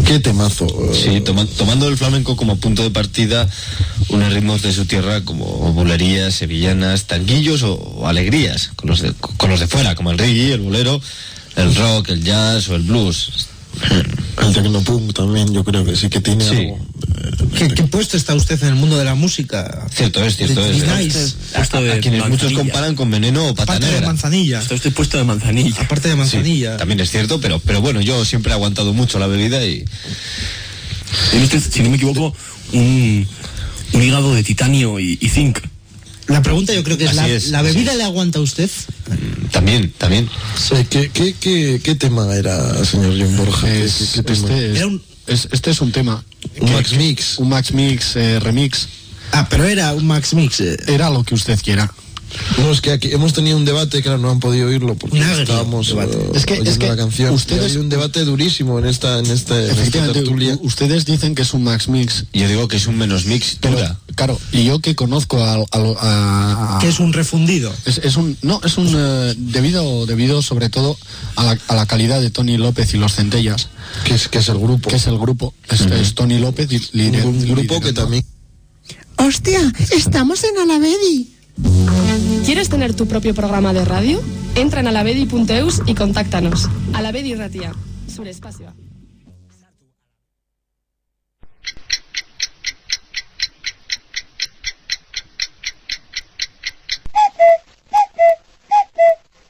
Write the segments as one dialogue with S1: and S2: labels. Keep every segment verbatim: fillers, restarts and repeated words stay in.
S1: qué temazo.
S2: Sí, toma, tomando el flamenco como punto de partida, unos ritmos de su tierra como bulerías, sevillanas, tanguillos o, o alegrías, con los, de, con los de fuera, como el reggae, el bolero, el rock, el jazz o el blues.
S1: El tecnopunk también, yo creo que sí que tiene
S2: sí.
S1: algo.
S3: ¿Qué, ¿Qué puesto está usted en el mundo de la música?
S2: Cierto es, cierto
S3: de,
S2: es.
S3: de nice.
S2: A, a, a quienes muchos comparan con Veneno o Pata
S3: Aparte
S2: Negra.
S3: de Manzanilla.
S4: Está usted puesto de Manzanilla.
S3: Aparte de Manzanilla.
S2: Sí, también es cierto, pero, pero bueno, yo siempre he aguantado mucho la bebida y...
S4: Tiene usted, si no me equivoco, un, un hígado de titanio y, y zinc.
S3: La pregunta yo creo que es, ¿la,
S2: es,
S3: ¿la bebida le aguanta a usted?
S2: También, también.
S1: Sí, ¿qué, qué, qué, qué tema era, señor John Borja?
S5: Es,
S1: ¿Qué, qué, qué tema?
S5: este, es,
S3: Era un...
S5: es, este es un tema.
S1: Un
S5: que,
S1: Max Mix.
S5: Un Max Mix eh, remix.
S3: Ah, pero era un Max Mix. Eh.
S5: Era lo que usted quiera.
S1: No, es que aquí hemos tenido un debate, claro, no han podido oírlo porque
S3: Un agrio
S1: estábamos
S3: debate.
S1: uh,
S5: Es que-
S1: oyendo
S5: es que
S1: la canción.
S5: ustedes-
S1: Y ha habido un debate durísimo en esta, en esta, en esta
S5: Efectivamente,
S1: tertulia.
S5: u- ustedes dicen que es un Max Mix.
S2: Yo digo que es un menos mix,
S5: Pero,
S2: dura.
S5: claro, y yo que conozco a... a, a- a-
S3: Que es un refundido.
S5: es, es un no es un eh, debido debido sobre todo a la, a la calidad de Tony López y los Centellas,
S1: Que es, que es el grupo.
S5: que es el grupo, es,
S2: Ujú.
S5: es Tony López y,
S1: un,
S5: lider-
S1: un grupo
S5: liderando.
S1: que también...
S6: Hostia, estamos en Alavedi.
S7: ¿Quieres tener tu propio programa de radio? Entra en alavedi punto eus y contáctanos. Alavedi Ratia, zure espazioa.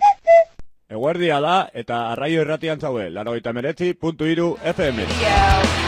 S8: Eguerdia da eta arraio irratian zaude, laurogeita hemeretzi puntu hiru F M.